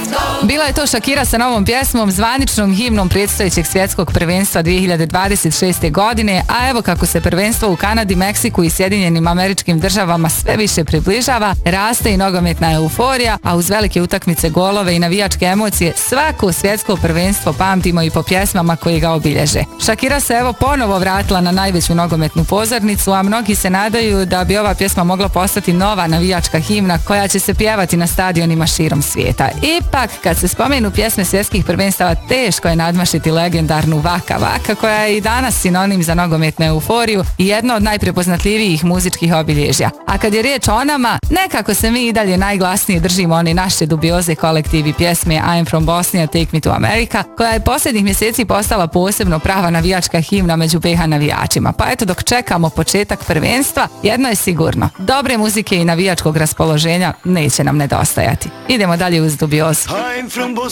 Bila je to Shakira sa novom pjesmom, zvaničnom himnom predstojećeg svjetskog prvenstva 2026. godine, a evo kako se prvenstvo u Kanadi, Meksiku i Sjedinjenim Američkim Državama sve više približava, raste i nogometna euforija, a uz velike utakmice, golove i navijačke emocije svako svjetsko prvenstvo pamtimo i po pjesmama koje ga obilježe. Shakira se evo ponovo vratila na najveću nogometnu pozornicu, a mnogi se nadaju da bi ova pjesma mogla postati nova navijačka himna koja će se pjevati na stadionima širom svijeta. Ipak, kad se spomenu pjesme svjetskih prvenstava, teško je nadmašiti legendarnu Vaka Vaka, koja je i danas sinonim za nogometnu euforiju i jedno od najprepoznatljivijih muzičkih obilježja. A kad je riječ o nama, nekako se mi i dalje najglasnije držimo one naše dubioze kolektivi pjesme I'm from Bosnia, Take me to America, koja je posljednjih mjeseci postala posebno prava navijačka himna među BiH navijačima. Pa eto, dok čekamo početak prvenstva, jedno je sigurno, dobre muzike i navijačkog raspoloženja neće nam nedostajati. Idemo dalje uz dubiozu.